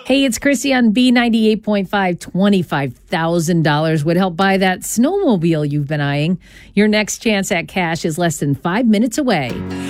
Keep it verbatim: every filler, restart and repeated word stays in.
Hey, it's Chrissy on B ninety-eight point five. twenty-five thousand dollars would help buy that snowmobile you've been eyeing. Your next chance at cash is less than five minutes away.